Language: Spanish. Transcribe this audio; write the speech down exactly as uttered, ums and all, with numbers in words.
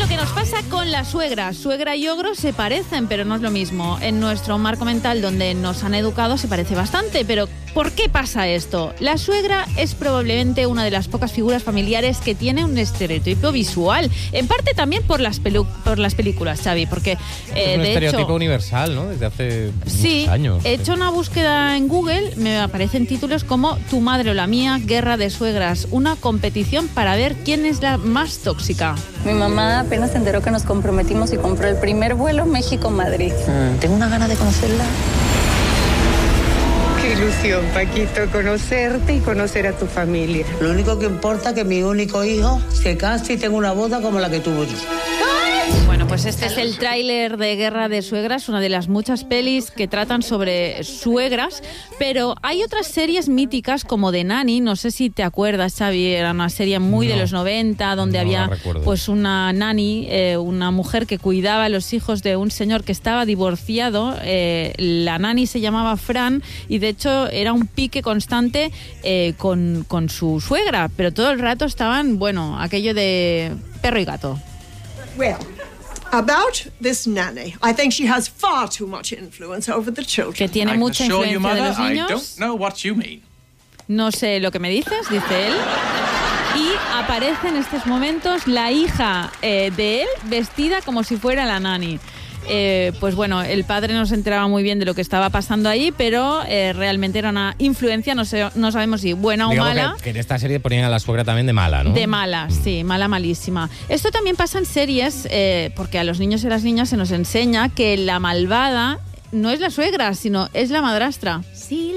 lo que nos pasa con la suegra. Suegra y ogro se parecen, pero no es lo mismo. En nuestro marco mental, donde nos han educado, se parece bastante. Pero ¿por qué pasa esto? La suegra es probablemente una de las pocas figuras familiares que tiene un estereotipo visual. En parte también por las, pelu- por las películas, Xavi, porque eh, es un de estereotipo hecho, universal, ¿no? Desde hace sí, muchos años. he hecho una búsqueda en Google, me aparecen títulos como Tu madre o la mía, Guerra de suegras, una competición para ver quién es la más tóxica. Mi mamá apenas se enteró que nos comprometimos y compró el primer vuelo México-Madrid. Mm, tengo una gana de conocerla. Qué ilusión, Paquito, conocerte y conocer a tu familia. Lo único que importa es que mi único hijo se case y tenga una boda como la que tuvo yo. Bueno, pues este es el tráiler de Guerra de Suegras, una de las muchas pelis que tratan sobre suegras, pero hay otras series míticas como The Nanny, no sé si te acuerdas, Xavi, era una serie muy No, de los noventa, donde no había pues una nanny, eh, una mujer que cuidaba a los hijos de un señor que estaba divorciado. Eh, la nanny se llamaba Fran y de hecho era un pique constante eh, con, con su suegra, pero todo el rato estaban, bueno, aquello de perro y gato. Well, about this nanny, I think she has far too much influence over the children. Que tiene I mucha assure you, influencia de Mother, los I niños. don't know what you mean. No sé lo que me dices, dice él. Y aparece en estos momentos la hija eh, de él vestida como si fuera la nanny. Eh, pues bueno, el padre no se enteraba muy bien de lo que estaba pasando ahí, pero eh, realmente era una influencia, no sé, no sabemos si buena o Digamos mala. Que, que en esta serie ponían a la suegra también de mala, ¿no? De mala, sí, mala, malísima. Esto también pasa en series, eh, porque a los niños y las niñas se nos enseña que la malvada no es la suegra, sino es la madrastra. Si